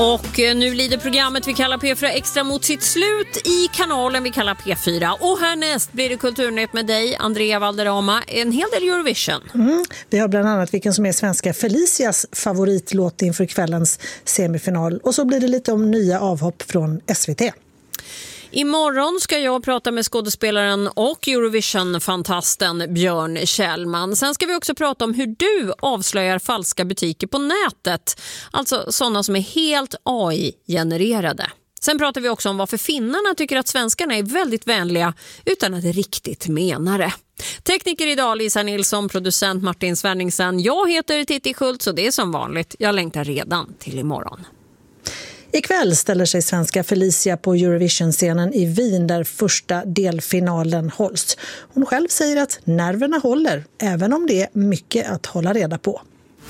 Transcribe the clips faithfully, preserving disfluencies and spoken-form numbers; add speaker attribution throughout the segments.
Speaker 1: Och nu lider programmet vi kallar P fyra Extra mot sitt slut i kanalen vi kallar P fyra. Och härnäst blir det Kulturnytt med dig, Andrea Valderrama. En hel del Eurovision.
Speaker 2: Mm. Vi har bland annat vilken som är svenska Felicias favoritlåt inför kvällens semifinal. Och så blir det lite om nya avhopp från S V T.
Speaker 1: Imorgon ska jag prata med skådespelaren och Eurovision-fantasten Björn Kjellman. Sen ska vi också prata om hur du avslöjar falska butiker på nätet. Alltså sådana som är helt A I-genererade. Sen pratar vi också om varför finnarna tycker att svenskarna är väldigt vänliga utan att riktigt mena det. Tekniker idag Lisa Nilsson, producent Martin Svenningsen. Jag heter Titti Schultz och det är som vanligt. Jag längtar redan till imorgon.
Speaker 2: Ikväll ställer sig svenska Felicia på Eurovision-scenen i Wien där första delfinalen hålls. Hon själv säger att nerverna håller, även om det är mycket att hålla reda på.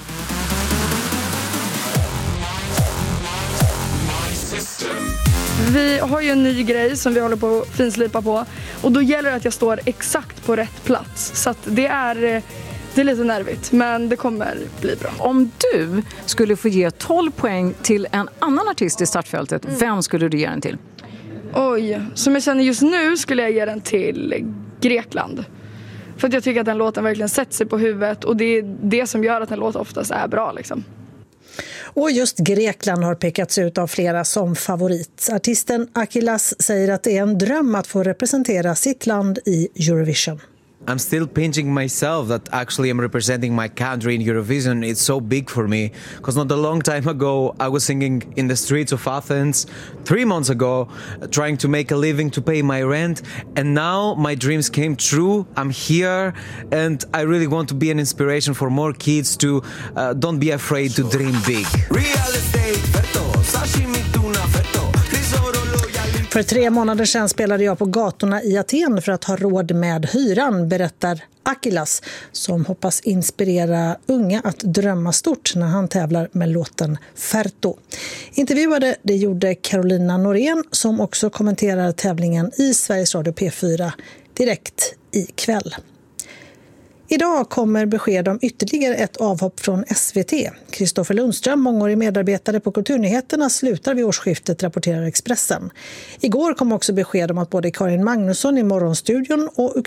Speaker 3: Vi har ju en ny grej som vi håller på att finslipa på. Och då gäller det att jag står exakt på rätt plats. Så att det är... Det är lite nervigt, men det kommer bli bra.
Speaker 4: Om du skulle få ge tolv poäng till en annan artist i startfältet, mm. vem skulle du ge den till?
Speaker 3: Oj, som jag känner just nu skulle jag ge den till Grekland. För att jag tycker att den låten verkligen sätter sig på huvudet. Och det är det som gör att den låten oftast är bra liksom.
Speaker 2: Och just Grekland har pekats ut av flera som favorit. Artisten Akilas säger att det är en dröm att få representera sitt land i Eurovision.
Speaker 5: I'm still pinching myself that actually I'm representing my country in Eurovision. It's so big for me because not a long time ago I was singing in the streets of Athens, three months ago, trying to make a living to pay my rent, and now my dreams came true. I'm here and I really want to be an inspiration for more kids to uh, don't be afraid to dream big. Real estate, ferto, sashimi tuna, ferto.
Speaker 2: För tre månader sedan spelade jag på gatorna i Aten för att ha råd med hyran, berättar Akilas, som hoppas inspirera unga att drömma stort när han tävlar med låten Ferto. Intervjuade det gjorde Carolina Norén, som också kommenterar tävlingen i Sveriges Radio P fyra direkt ikväll. Idag kommer besked om ytterligare ett avhopp från S V T. Kristoffer Lundström, mångårig medarbetare på Kulturnyheterna, slutar vid årsskiftet, rapporterar Expressen. Igår kom också besked om att både Karin Magnusson i Morgonstudion och